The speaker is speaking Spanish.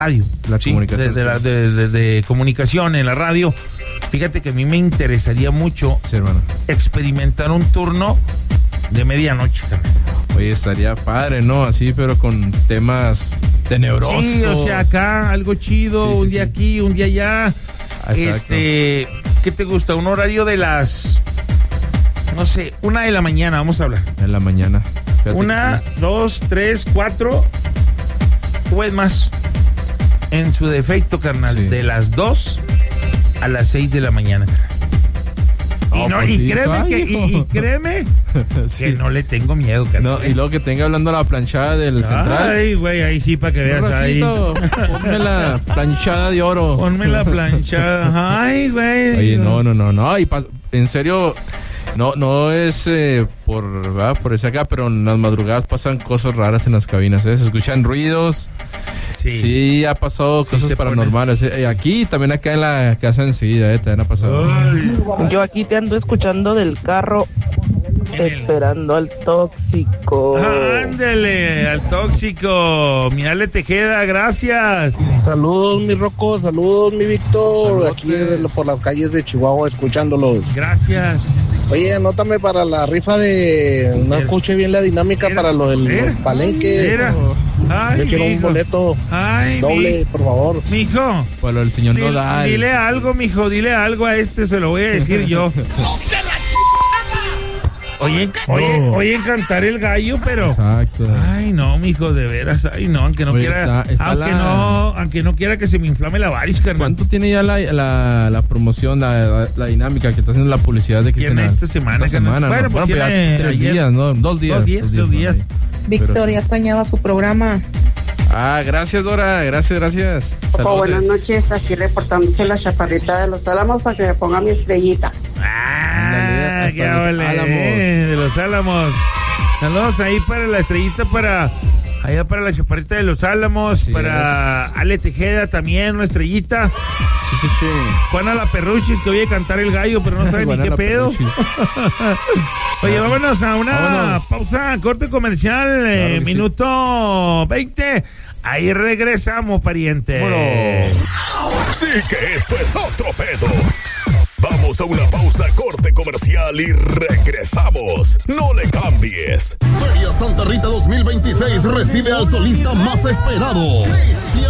radio, La comunicación. de comunicación en la radio. Fíjate que a mí me interesaría mucho experimentar un turno de medianoche, carnal. Oye, estaría padre, ¿no? Así, pero con temas tenebrosos. Sí, o sea, acá algo chido, un día aquí, un día allá. Exacto. ¿Qué te gusta? Un horario de las, no sé, 1 de la mañana, vamos a hablar. En la mañana. Fíjate 1, 2, 3, 4, o es más, en su defecto, carnal, de las 2 a las 6 de la mañana. Créeme sí. que no le tengo miedo, carnal. No, y luego que tenga hablando la planchada del central. Ay, güey, ahí sí, para que veas ahí. Ponme la planchada de oro. Ponme la planchada. Ay, güey. Oye, no. Y en serio, no es por ese acá, pero en las madrugadas pasan cosas raras en las cabinas, ¿eh? Se escuchan ruidos. Sí, ha pasado cosas paranormales. Aquí, también acá en la casa enseguida, también ha pasado. Ay. Yo aquí te ando escuchando del carro, esperando al tóxico. Ándele, al tóxico. Mi Ale Tejeda, gracias. Saludos, mi Rocco, saludos, mi Víctor. Aquí por las calles de Chihuahua, escuchándolos. Gracias. Oye, anótame para la rifa de... No escuché bien la dinámica para lo del palenque. Ay, yo quiero un boleto doble, por favor. Mijo. Para el señor Nodal. Dile algo, mijo, dile algo a este, se lo voy a decir yo. Oye, cantar el gallo, pero... Exacto. Ay, no, mijo, de veras. Ay, no, aunque no quiera... Aunque no quiera que se me inflame la varis, carnal. ¿Cuánto tiene ya la promoción, la dinámica que está haciendo la publicidad de Cristian? Esta semana. Bueno, pues ya 3 días, ¿no? 2 días. 2 días. Víctor, ya extrañaba su programa. Gracias, Dora. Gracias. Saludos. Buenas noches, aquí reportándose la Chaparrita de los Álamos para que me ponga mi estrellita. Qué vale, de los Álamos. Saludos ahí para la estrellita, allá para la Chaparrita de los Álamos, para Ale Tejeda también, una estrellita. Sí. Juana la Perruchis, que oye cantar el gallo, pero no sabe ni qué pedo. Oye, vámonos a una pausa, corte comercial, claro minuto 20. Ahí regresamos, pariente. Bueno. Sí que esto es otro pedo. Vamos a una pausa, corte comercial y regresamos. No le cambies. Feria Santa Rita 2026 recibe al solista más esperado,